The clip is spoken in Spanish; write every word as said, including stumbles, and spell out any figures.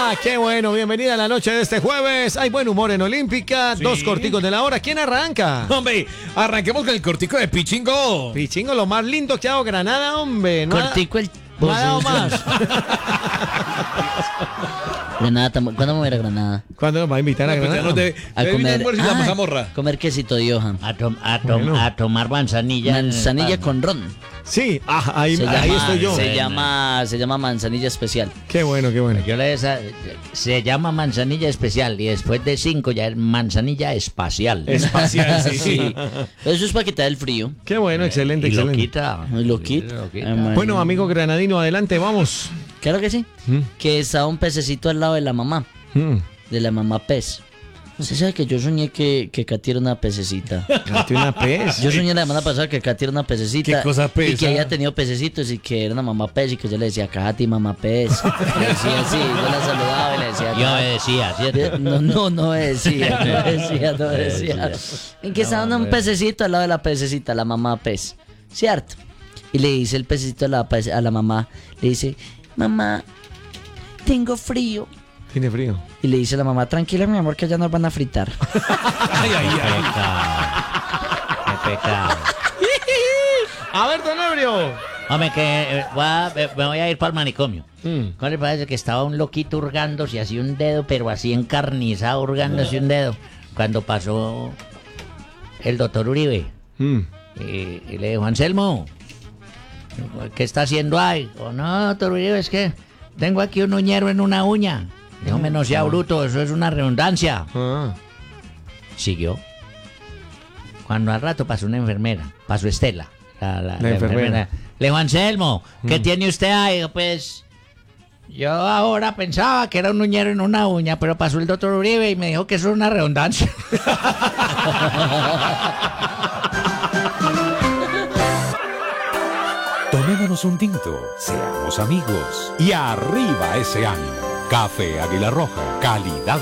Ah, qué bueno, bienvenida a la noche de este jueves. Hay buen humor en Olímpica, Sí. dos corticos de la hora. ¿Quién arranca? Hombre, arranquemos con el cortico de Pichingo. Pichingo, lo más lindo que ha dado Granada, hombre. No ha- Cortico el... no ha dado más. Granada, tam- ¿cuándo me voy a ir a Granada? ¿Cuándo nos va a invitar a Pues ya Granada? nos debe, A debe invitar comer... almuerzo y la Ah, mazamorra. comer quesito de hoja. A, tom- a, tom- Bueno. a tomar manzanilla. Manzanilla con ron. Sí, ah, ahí, Se ahí llama, estoy yo. Se llama, se llama manzanilla especial. Qué bueno, qué bueno. Yo le esa, se llama manzanilla especial y después de cinco ya es manzanilla espacial. Espacial, sí. Sí. Eso es para quitar el frío. Qué bueno, excelente, y lo excelente. quita. Muy lo quita. Lo quita. Ah, man. Bueno, amigo granadino, adelante, vamos. Claro que sí. Mm. Que estaba un pececito al lado de la mamá. Mm. De la mamá pez. Usted sabe que yo soñé que, que Katy era una pececita. Date una pez. Yo soñé la semana pasada que Katy era una pececita. ¿Qué cosa pez, Y que ah? había tenido pececitos y que era una mamá pez y que yo le decía, Katy, mamá pez. Le decía así, yo la saludaba y le decía, Yo decía, ¿cierto? no, no, no decía, no decía, no decía. En que estaba un pececito al lado de la pececita, la mamá pez. ¿Cierto? Y le dice el pececito a la, pece- a la mamá, le dice, mamá, tengo frío. Tiene frío. Y le dice la mamá, tranquila mi amor que ya nos van a fritar. Ay, ay, Qué ay. pecado. Qué pecado. A ver, don Ebrio. Hombre, que eh, voy a- me me voy a ir para el manicomio. Mm. ¿Cómo le parece que estaba un loquito hurgándose así un dedo, pero así encarnizado hurgándose un dedo? Cuando pasó el doctor Uribe Mm. y, y le dijo, Anselmo, ¿qué está haciendo ahí? O no, doctor Uribe, es que tengo aquí un uñero en una uña. Dijo, no sea bruto, eso es una redundancia. Ah. Siguió. Cuando al rato pasó una enfermera, pasó Estela, la, la- la enfermera. Le dijo, Anselmo, ¿qué tiene usted ahí? Dijo, pues, yo ahora pensaba que era un uñero en una uña, pero pasó el doctor Uribe y me dijo que eso es una redundancia. Tomémonos un tinto, seamos amigos y arriba ese ánimo. Café Águila Roja, calidad